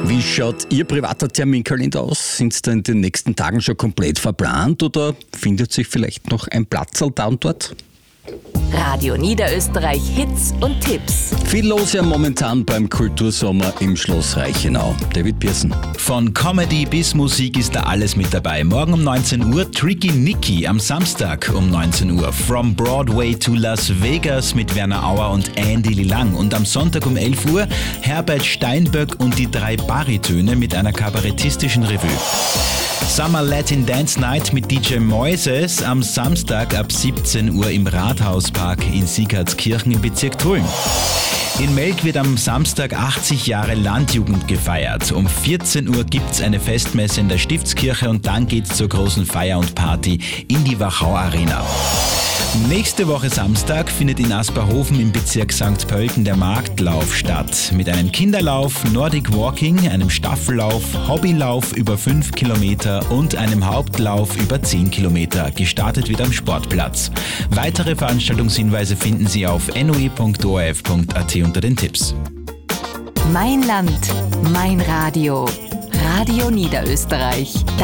Wie schaut Ihr privater Terminkalender aus? Sind Sie da in den nächsten Tagen schon komplett verplant oder findet sich vielleicht noch ein Platzl da und dort? Radio Niederösterreich Hits und Tipps. Viel los ja momentan beim Kultursommer im Schloss Reichenau. David Pearson. Von Comedy bis Musik ist da alles mit dabei. Morgen um 19 Uhr Tricky Nicky, am Samstag um 19 Uhr From Broadway to Las Vegas mit Werner Auer und Andy Lilang. Und am Sonntag um 11 Uhr Herbert Steinböck und die 3 Baritöne mit einer kabarettistischen Revue. Summer Latin Dance Night mit DJ Moises am Samstag ab 17 Uhr im Rathauspark in Siegertskirchen im Bezirk Tulln. In Melk wird am Samstag 80 Jahre Landjugend gefeiert. Um 14 Uhr gibt's eine Festmesse in der Stiftskirche und dann geht's zur großen Feier und Party in die Wachau Arena. Nächste Woche Samstag findet in Asperhofen im Bezirk St. Pölten der Marktlauf statt. Mit einem Kinderlauf, Nordic Walking, einem Staffellauf, Hobbylauf über 5 Kilometer und einem Hauptlauf über 10 Kilometer. Gestartet wird am Sportplatz. Weitere Veranstaltungshinweise finden Sie auf noe.orf.at unter den Tipps. Mein Land, mein Radio. Radio Niederösterreich.